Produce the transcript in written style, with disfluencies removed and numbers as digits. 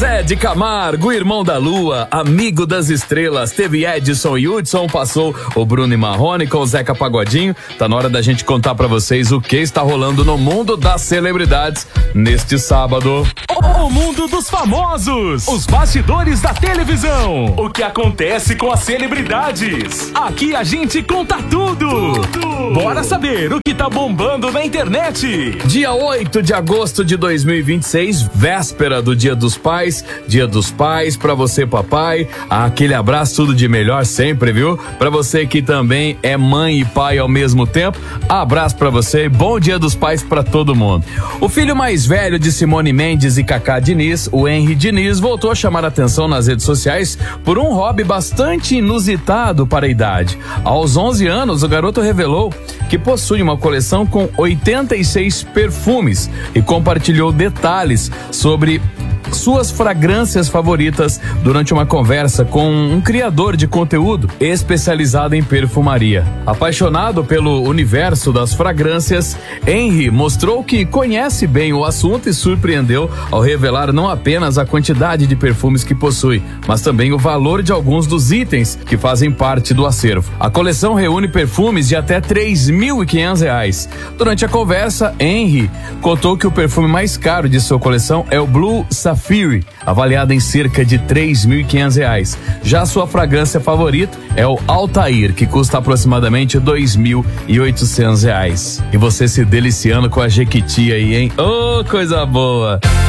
Zezé de Camargo, irmão da Lua, amigo das estrelas, teve Edson e Hudson, passou o Bruno e Marrone com o Zeca Pagodinho. Tá na hora da gente contar pra vocês o que está rolando no mundo das celebridades neste sábado. O mundo dos famosos, os bastidores da televisão, o que acontece com as celebridades. Aqui a gente conta tudo. Bora saber o que tá bombando na internet. Dia 8 de agosto de 2026, véspera do Dia dos Pais. Dia dos Pais pra você, papai. Aquele abraço, tudo de melhor sempre, viu? Pra você que também é mãe e pai ao mesmo tempo, abraço pra você e bom Dia dos Pais pra todo mundo. O filho mais velho de Simone Mendes e Cacá Diniz, o Henry Diniz, voltou a chamar a atenção nas redes sociais por um hobby bastante inusitado para a idade. Aos 11 anos, o garoto revelou que possui uma coleção com 86 perfumes e compartilhou detalhes sobre suas fragrâncias favoritas durante uma conversa com um criador de conteúdo especializado em perfumaria. Apaixonado pelo universo das fragrâncias, Henry mostrou que conhece bem o assunto e surpreendeu ao revelar não apenas a quantidade de perfumes que possui, mas também o valor de alguns dos itens que fazem parte do acervo. A coleção reúne perfumes de até R$3.500. Durante a conversa, Henry contou que o perfume mais caro de sua coleção é o Blue Sapphire, avaliado em cerca de R$3.500. Já sua fragrância favorita é o Altair, que custa aproximadamente R$2.800. E você se deliciando com a Jequiti aí, hein? Ô, coisa boa!